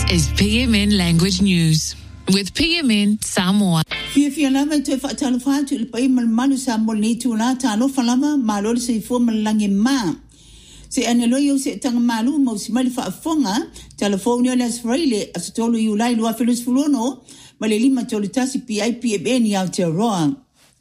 is PMN Language News with PMN Samoa. Fia lava te whaatalo whaatu ili pai malu sa mole tu la talo falava malori se fo malangi ma. Se aneloyo se tanga malu mo si mali whaafonga telefoni ole Australia asitolo iulai lua Felus Fulono male lima tolu tasi PIPMN i Aotearoa.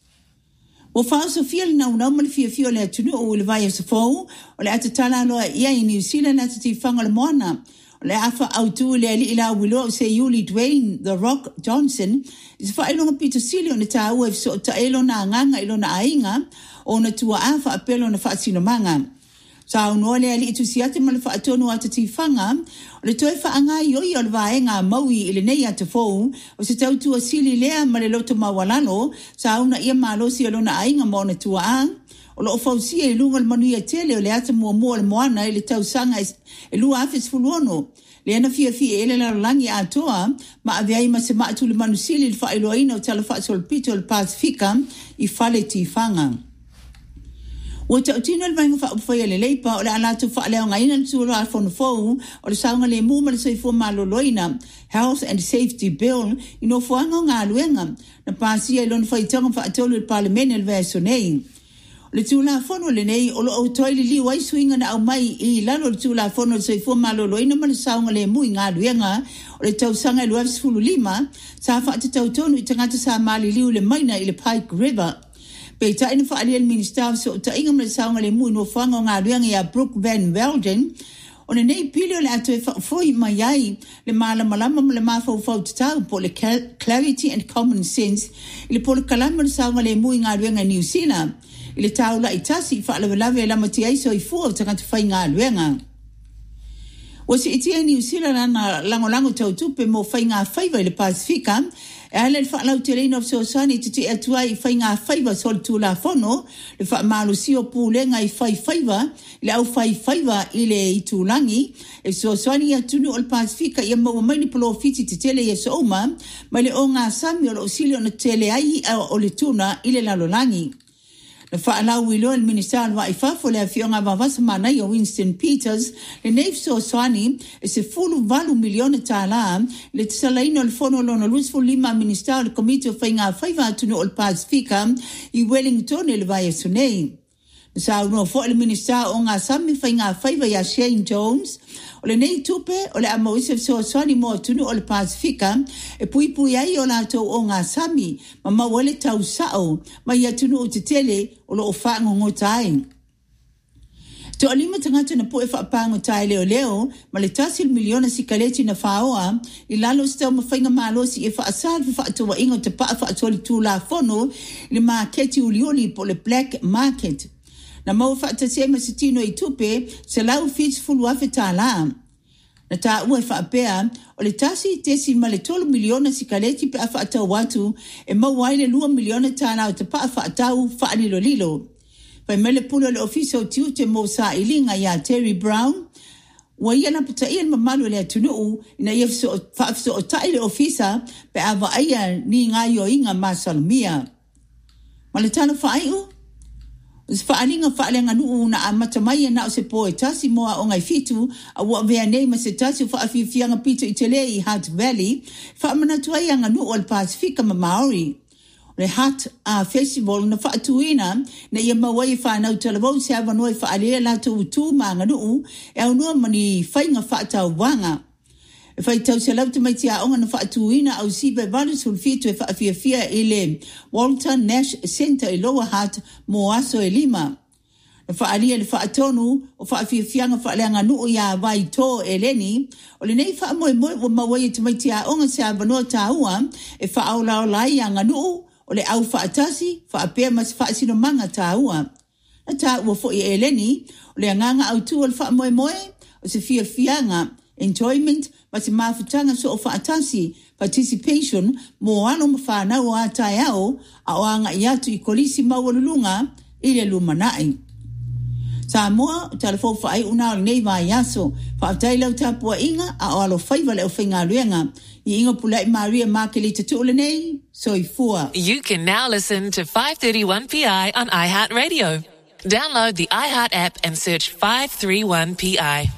O wha Sofia na una mali fia le atunu o le vai se fo o le atatala loa ia i New Zealand atati whanga le moana. Le afa autu le ali ila wilo se Yuli Dwayne The Rock Johnson is fa ilo Peter Silio na ta uf so ta ilo na nganga ilo na ainga o na tua afa apelo na fa sino manga sa uno le ali tu siate mal fa atonu atati fanga le toi fa anga yo yo le vaenga maui ile nei ate fo o se tau tua sili le male loto mawalano sa una ia malo si ilo na ainga mo na tua ang o lo fausia e lunga le manuia tele o le ata mua le moana e le tau sanga e lua afes fuluono. Le ana fia ele la langi atoa ma aviai ma se maatu le manusili le whailoaina o tala whaasolpito le Pasifika i fale tifanga. O te utino le vainga whaupwhai le leipa o le alatu whaaleo ngaina le tūra alfono fau o le saunga le muma le soifua maloloina Health and Safety Bill ino fuanga ngā luenga na pasia ilon whaitanga whaatolu le parlemene le veso nei. Le tula fono le nei o lo toile li wai swinga na au mai I lalo le tula fono le soifua maloloina ma le saunga le mui ngā luenga o le tausanga le wafs fulu lima sa whaata tautonu I tangata sa mali liu le maina I le Pike River. Pe ta ina whaalia le minister so ta inga ma le saunga le mui no whanga ngā luenga ia Brooke Van Velden o le nei pili o le ato e whaafoi mai ai le malama le mawhau tatau po le clarity and common sense I le po le kalama le saunga le mui ngā luenga New Zealand I le taula I tasi whaalawelawe la mati aiso I fua o tangata whai ngā luenga. O se itia New Zealand na langolango tautupe mo whai ngā whaiva I le Pasifika, e ale le whaalau te reino of Sosani titi atua I whai ngā whaiva sol tūla whono, le whaamalu sio pūlenga I whai whaiva, le au whai whaiva I le I tūlangi, e Sosani atunu o le Pasifika ia maua maini polo fiti te tele ia so oma, mai le o ngā sami o le osili o na tele ai o le tuna I le lalolangi. Le whaalau ilo el minister wa ifafo le afionga vavasa manai o Winston Peters le neif Sosani e se fulu valu milione tala le tisalaino le fono lona lusfo lima minister le komite o whainga whaiva atunu o le Pasifika I Wellington le vai sunei. Sa uno fo le minister o ngā sami whainga whaiva ia Shane Jones o le nei tupe o le amoisef Sosani mo atunu o le Pasifika e pui ai o lato o ngā sami ma mawale tau sao ma ia tunu o te tele o lo o whaangongo tai. To alima tangata na po e whaapango tai leo ma le tasil miliona si kaleti na whaoa I lalo stau ma whainga malosi e whaasal whaatoa ingo te paa whaatoli tūla fono le maaketi ulioli po le black market. Na mau whaatasia masitino I tupe se lau fits fulu afe tāla. Na tā ua whaapea o le tasi tesi ma le 12 miliona si kaleti pe a whaatau watu e mau waile 2 miliona tāla o te paa whaatau whaalilo lilo. Pai mele pulo le ofisa o tiu te mo sa ilinga ia Terry Brown wa ia na puta ia mamalu le atunuu ina ia whaafso o tai le ofisa pe a vaia ni ngā yo inga masalumia. Ma le tano whaaiu? Whaalinga whaalenga nuu na a matamai na o se po e tasi moa o ngai fitu a ua vea nei ma se tasi o whaafianga pito I te lei I Hutt Valley whaamanatua anga nuu o le Pasifika ma Maori. Le Hutt Festival na whaatuina na ia mawai whanau talavau se awanoi whaalea lato utu ma anga nuu e au nua mani whainga whaatau wanga. E whai tau se lau te mai tia onga na whaatuina au sibe vale sulfitu e whaafiafia I le Walter Nash Center I Lower Hutt mo aso e lima. Na whaalia le whaatonu o whaafiafianga whaaleanga nuu ia vai tō e leni o le nei whaamoe o mawai te mai tia onga se avanoa tāua e whaaulao lai anga nuu o le au whaatasi whaapea mas whaasino manga tāua. Na tāua fo I e leni o le anganga au tu o le whaamoe o se fiafianga enjoyment ma se mafutanga so o whaatasi participation mo ano mawhanau a tai au a oanga I atu I kolisi mawalulunga I le lumanai. Sa moa telefon whaai una o nei vai aso whaatai lau tapua inga a o alo whaiva leo whainga ruenga I inga pulai Maria Markelita tuole nei so I fua. You can now listen to 531PI on iHeartRadio. Download the iHeart app and search 531PI.